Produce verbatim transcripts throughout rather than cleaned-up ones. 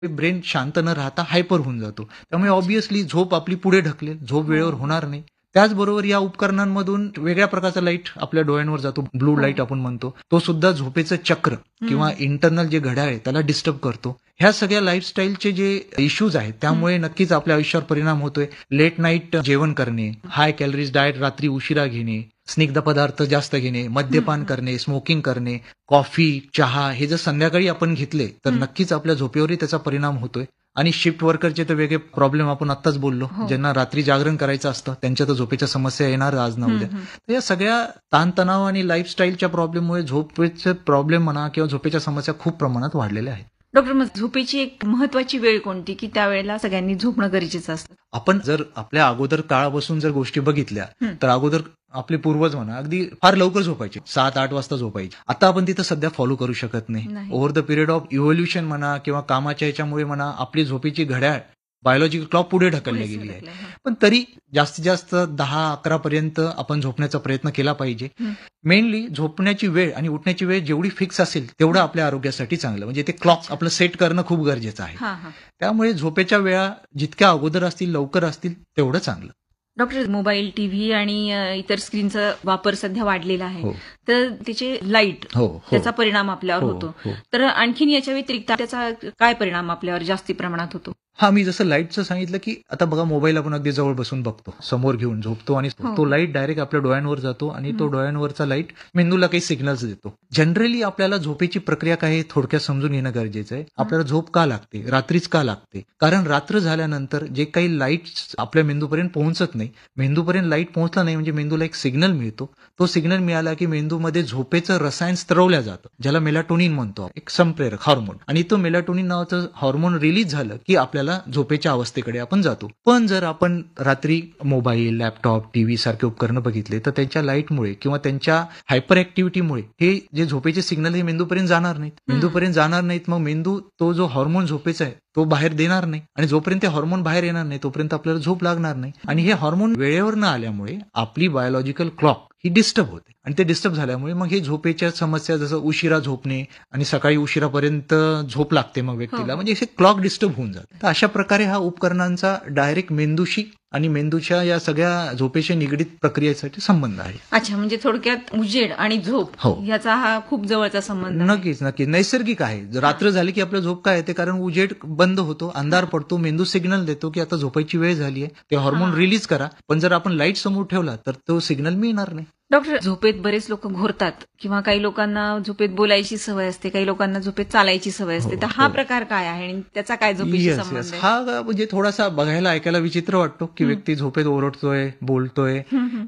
Brain शांत न राहता हायपर होऊन जातो. त्यामुळे ऑब्व्हियसली झोप आपली पुढे ढकलेल, झोप वेळेवर होणार नाही. त्याचबरोबर या उपकरणांमधून वेगळ्या प्रकारचा लाईट आपल्या डोळ्यांवर जातो, ब्लू लाईट आपण म्हणतो. तो सुद्धा झोपेचं चक्र किंवा इंटरनल जे घड्याळ आहे त्याला डिस्टर्ब करतो. ह्या सगळ्या लाईफस्टाईलचे जे इश्यूज आहेत त्यामुळे नक्कीच आपल्या आयुष्यावर परिणाम होतोय. लेट नाईट जेवण करणे, हाय कॅलरीज डाएट रात्री उशिरा घेणे, स्निग्ध पदार्थ जास्त घेणे, मद्यपान करणे, स्मोकिंग करणे, कॉफी, चहा हे जर संध्याकाळी आपण घेतले तर नक्कीच आपल्या झोपेवरही त्याचा परिणाम होतोय. आणि शिफ्ट वर्करचे तर वेगळे प्रॉब्लेम आपण आत्ताच बोललो, ज्यांना रात्री जागरण करायचं असतं त्यांच्या तर झोपेच्या समस्या येणार आज ना उद्या. तर या सगळ्या ताणतणाव आणि लाईफस्टाईलच्या प्रॉब्लेममुळे झोपेचे प्रॉब्लेम म्हणा किंवा झोपेच्या समस्या खूप प्रमाणात वाढलेल्या आहेत. डॉक्टर, मग झोपेची एक महत्वाची वेळ कोणती की त्यावेळेला सगळ्यांनी झोपणं गरजेचं असतं? आपण जर आपल्या अगोदर काळापासून जर गोष्टी बघितल्या तर अगोदर आपले पूर्वज म्हणा अगदी फार लवकर झोपायचे, सात आठ वाजता झोपायचे. आता आपण तिथं सध्या फॉलो करू शकत नाही. Over the period of evolution म्हणा किंवा कामाच्या ह्याच्यामुळे म्हणा आपली झोपेची घड्याळ बायोलॉजिकल क्लॉक पुढे ढकलली गेली आहे. पण तरी जास्तीत जास्त दहा अकरा पर्यंत आपण झोपण्याचा प्रयत्न केला पाहिजे. मेनली झोपण्याची वेळ आणि उठण्याची वेळ जेवढी फिक्स असेल तेवढं आपल्या आरोग्यासाठी चांगलं. म्हणजे ते क्लॉक आपलं सेट करणं खूप गरजेचं आहे. त्यामुळे झोपेच्या वेळा जितक्या अगोदर असतील लवकर असतील तेवढं चांगलं. डॉक्टर, मोबाईल, टीव्ही आणि इतर स्क्रीनचा वापर सध्या वाढलेला आहे, तर त्याचे लाईट त्याचा परिणाम आपल्यावर होतो. तर आणखीन याच्या व्यतिरिक्त त्याचा काय परिणाम आपल्यावर जास्ती प्रमाणात होतो? हा, मी जसं लाईटचं सांगितलं की आता बघा मोबाईल आपण अगदी जवळ बसून बघतो, समोर घेऊन झोपतो आणि तो लाईट डायरेक्ट आपल्या डोळ्यांवर जातो आणि तो डोळ्यांवरचा लाईट मेंदूला काही सिग्नल्स देतो. जनरली आपल्याला झोपेची प्रक्रिया काय हे थोडक्यात समजून घेणं गरजेचं आहे. आपल्याला झोप का लागते, रात्रीच का लागते? कारण रात्र झाल्यानंतर जे काही लाईट आपल्या मेंदूपर्यंत पोहोचत नाही, मेंदूपर्यंत लाईट पोहोचला नाही म्हणजे मेंदूला एक सिग्नल मिळतो. तो सिग्नल मिळाला की मेंदूमध्ये झोपेचं रसायन स्त्रवल्या जातं, ज्याला मेलाटोनिन म्हणतो, एक संप्रेरक हार्मोन. आणि तो मेलाटोनिन नावाचं हार्मोन रिलीज झालं की आपल्याला झोपेच्या अवस्थेकडे आपण जातो. पण जर आपण रात्री मोबाईल, लॅपटॉप, टीव्ही सारखे उपकरणं बघितले तर त्यांच्या लाईटमुळे किंवा त्यांच्या हायपर ऍक्टिव्हिटीमुळे हे जे झोपेचे सिग्नल हे मेंदूपर्यंत जाणार नाहीत. मेंदूपर्यंत जाणार नाहीत मग मेंदू तो जो हार्मोन झोपेचा आहे तो बाहेर देणार नाही आणि जोपर्यंत हार्मोन बाहेर येणार नाही तोपर्यंत आपल्याला झोप लागणार नाही. आणि हे हार्मोन वेळेवर न आल्यामुळे आपली बायोलॉजिकल क्लॉक ही डिस्टर्ब होते आणि ते डिस्टर्ब झाल्यामुळे मग हे झोपेच्या समस्या जसं उशिरा झोपणे आणि सकाळी उशिरापर्यंत झोप लागते मग व्यक्तीला, म्हणजे हे क्लॉक डिस्टर्ब होऊन जाते. तर अशा प्रकारे हा उपकरणांचा डायरेक्ट मेंदूशी आणि मेंदूच्या या सगळ्या झोपेशी निगडीत प्रक्रियेसाठी संबंध आहे. अच्छा, म्हणजे थोडक्यात उजेड आणि झोप याचा हा खूप जवळचा संबंध. नक्कीच नक्कीच नैसर्गिक आहे. रात्र झाली की आपलं झोप काय येते, कारण उजेड बंद होतो, अंधार पडतो, मेंदू सिग्नल देतो की आता झोपायची वेळ झाली आहे, ते हार्मोन रिलीज करा. पण जर आपण लाईट समोर ठेवला तर तो सिग्नल मिळणार नाही. डॉक्टर, झोपेत बरेच लोक घोरतात किंवा काही लोकांना झोपेत बोलायची सवय असते, काही लोकांना झोपेत चालायची सवय असते, तर हा प्रकार काय आहे आणि त्याचा काय झोपेशी संबंध आहे? हा म्हणजे थोडासा बघायला ऐकायला विचित्र वाटतो की व्यक्ती झोपेत ओरडतोय, बोलतोय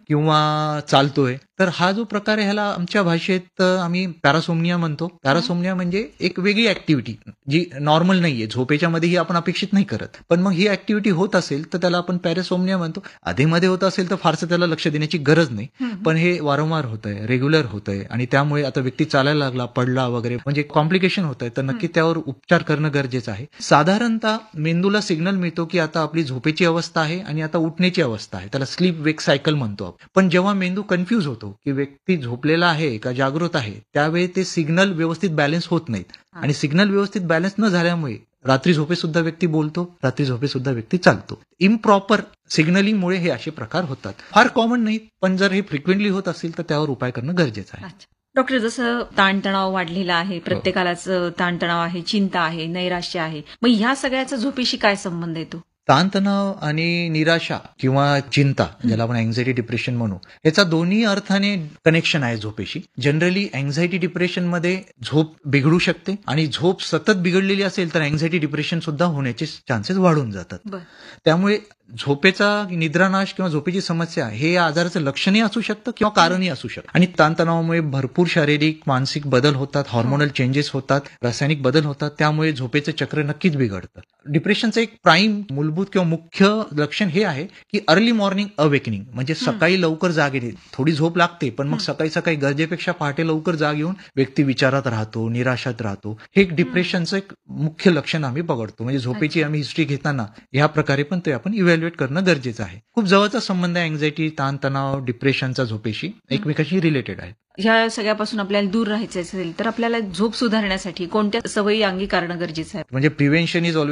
किंवा चालतोय. तर हा जो प्रकार आहे ह्याला आमच्या भाषेत आम्ही पॅरासोमनिया म्हणतो. पॅरासोमनिया म्हणजे एक वेगळी ऍक्टिव्हिटी जी नॉर्मल नाहीये, झोपेच्या मध्ये ही आपण अपेक्षित नाही करत. पण मग ही ऍक्टिव्हिटी होत असेल तर त्याला आपण पॅरासोमनिया म्हणतो. आधीमध्ये होत असेल तर फारसं त्याला लक्ष देण्याची गरज नाही. पण हे वारंवार होतंय, रेग्युलर होतंय आणि त्यामुळे आता व्यक्ती चालायला लागला, पडला वगैरे म्हणजे कॉम्प्लिकेशन होत आहे, तर नक्की त्यावर उपचार करणं गरजेचं आहे. साधारणतः मेंदूला सिग्नल मिळतो की आता आपली झोपेची अवस्था आहे आणि आता उठण्याची अवस्था आहे, त्याला स्लीप वेक सायकल म्हणतो आपण. पण जेव्हा मेंदू कन्फ्यूज होतो की व्यक्ती झोपलेला आहे का जागृत आहे, त्यावेळी ते सिग्नल व्यवस्थित बॅलन्स होत नाहीत आणि सिग्नल व्यवस्थित बॅलन्स न झाल्यामुळे रात्री झोपे सुद्धा व्यक्ती बोलतो, रात्री झोपे सुद्धा व्यक्ती चालतो. इम्प्रॉपर सिग्नलिंगमुळे हे असे प्रकार होतात. फार कॉमन नाहीत, पण जर हे फ्रिक्वेंटली होत असेल तर त्यावर उपाय करणं गरजेचं आहे. डॉक्टर, जसं ताणतणाव वाढलेला आहे, प्रत्येकालाच ताणतणाव आहे, चिंता आहे, नैराश्य आहे, मग ह्या सगळ्याचा झोपेशी काय संबंध येतो? ताणतणाव आणि निराशा किंवा चिंता, ज्याला आपण अँझायटी डिप्रेशन म्हणू, याचा दोन्ही अर्थाने कनेक्शन आहे झोपेशी. जनरली अँझायटी डिप्रेशन मध्ये झोप बिघडू शकते आणि झोप सतत बिघडलेली असेल तर अँझायटी डिप्रेशन सुद्धा होण्याचे चान्सेस वाढून जातात. त्यामुळे झोपेचा निद्रानाश किंवा झोपेची समस्या हे या आजाराचं लक्षणही असू शकतं किंवा कारणही असू शकतं. आणि ताणतणावामुळे भरपूर शारीरिक मानसिक बदल होतात, हार्मोनल चेंजेस होतात, रासायनिक बदल होतात, त्यामुळे झोपेचं चक्र नक्कीच बिघडतं. डिप्रेशनचं एक प्राईम मूलभूत किंवा मुख्य लक्षण हे आहे की अर्ली मॉर्निंग अवेकनिंग, म्हणजे सकाळी लवकर जाग येते. थोडी झोप लागते पण मग सकाळी सकाळी गरजेपेक्षा पहाटे लवकर जाग येऊन व्यक्ती विचारात राहतो, निराशात राहतो. हे एक डिप्रेशनचं एक मुख्य लक्षण आम्ही बघतो. म्हणजे झोपेची आम्ही हिस्ट्री घेताना या प्रकारे पण ते आपण इव्हॅल्युएट इव्हॅल्युएट करणं गरजेचं आहे. खूप जवळचा संबंध आहे अँझायटी, ताण तणाव, डिप्रेशनचा झोपेशी एकमेकांशी रिलेटेड आहे. ह्या सगळ्यापासून आपल्याला दूर राहायचं असेल तर आपल्याला झोप सुधारण्यासाठी कोणत्या सवयी अंगीकारणं गरजेचं आहे? म्हणजे प्रिव्हेन्शन इज